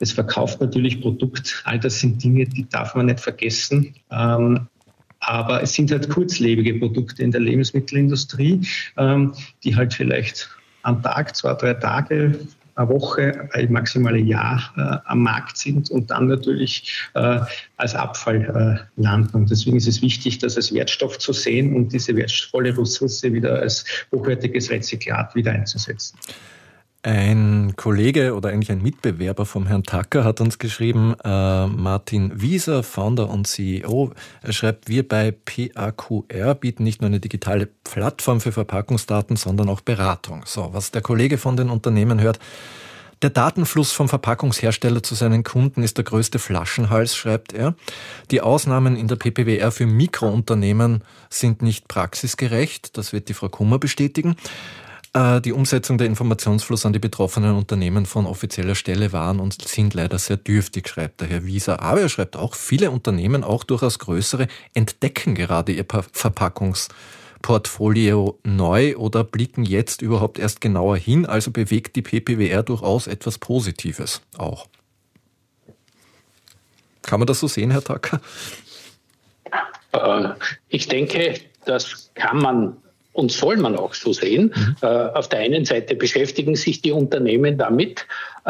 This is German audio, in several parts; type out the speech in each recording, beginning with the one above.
Es verkauft natürlich Produkt. All das sind Dinge, die darf man nicht vergessen. Aber es sind halt kurzlebige Produkte in der Lebensmittelindustrie, die halt vielleicht am Tag, 2, 3 Tage, eine Woche, ein maximales Jahr am Markt sind und dann natürlich als Abfall landen. Und deswegen ist es wichtig, das als Wertstoff zu sehen und diese wertvolle Ressource wieder als hochwertiges Rezyklat wieder einzusetzen. Ein Kollege oder eigentlich ein Mitbewerber vom Herrn Tacker hat uns geschrieben, Martin Wieser, Founder und CEO. Er schreibt, wir bei PAQR bieten nicht nur eine digitale Plattform für Verpackungsdaten, sondern auch Beratung. So, was der Kollege von den Unternehmen hört. Der Datenfluss vom Verpackungshersteller zu seinen Kunden ist der größte Flaschenhals, schreibt er. Die Ausnahmen in der PPWR für Mikrounternehmen sind nicht praxisgerecht. Das wird die Frau Kummer bestätigen. Die Umsetzung der Informationsfluss an die betroffenen Unternehmen von offizieller Stelle waren und sind leider sehr dürftig, schreibt der Herr Wieser. Aber er schreibt auch, viele Unternehmen, auch durchaus größere, entdecken gerade ihr Verpackungsportfolio neu oder blicken jetzt überhaupt erst genauer hin. Also bewegt die PPWR durchaus etwas Positives auch. Kann man das so sehen, Herr Tacker? Ich denke, das kann man und soll man auch so sehen. Auf der einen Seite beschäftigen sich die Unternehmen damit.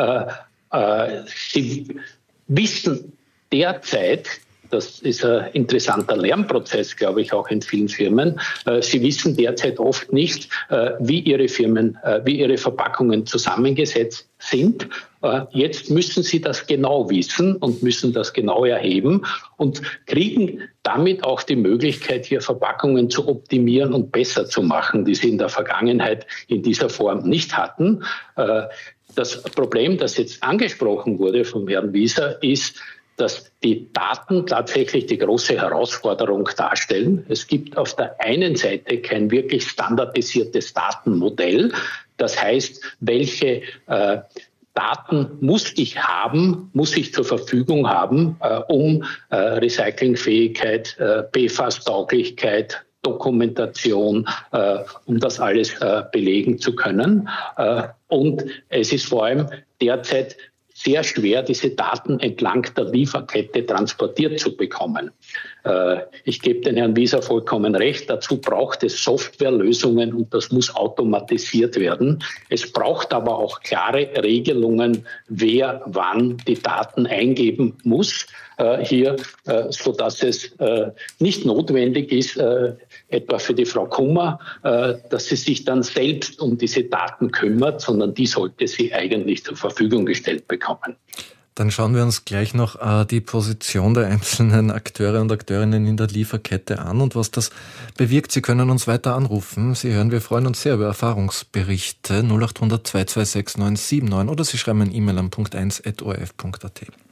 Sie wissen derzeit, das ist ein interessanter Lernprozess, glaube ich, auch in vielen Firmen. Sie wissen derzeit oft nicht, wie ihre Verpackungen zusammengesetzt sind. Jetzt müssen sie das genau wissen und müssen das genau erheben und kriegen damit auch die Möglichkeit, hier Verpackungen zu optimieren und besser zu machen, die sie in der Vergangenheit in dieser Form nicht hatten. Das Problem, das jetzt angesprochen wurde vom Herrn Wieser, ist, dass die Daten tatsächlich die große Herausforderung darstellen. Es gibt auf der einen Seite kein wirklich standardisiertes Datenmodell. Das heißt, welche Daten muss ich zur Verfügung haben, um Recyclingfähigkeit, PFAS-Tauglichkeit, Dokumentation, um das alles belegen zu können. Und es ist vor allem derzeit sehr schwer, diese Daten entlang der Lieferkette transportiert zu bekommen. Ich gebe den Herrn Wieser vollkommen recht, dazu braucht es Softwarelösungen und das muss automatisiert werden. Es braucht aber auch klare Regelungen, wer wann die Daten eingeben muss, sodass es nicht notwendig ist, etwa für die Frau Kummer, dass sie sich dann selbst um diese Daten kümmert, sondern die sollte sie eigentlich zur Verfügung gestellt bekommen. Dann schauen wir uns gleich noch die Position der einzelnen Akteure und Akteurinnen in der Lieferkette an und was das bewirkt. Sie können uns weiter anrufen. Sie hören, wir freuen uns sehr über Erfahrungsberichte 0800 226 979 oder Sie schreiben ein E-Mail an punkt1@orf.at.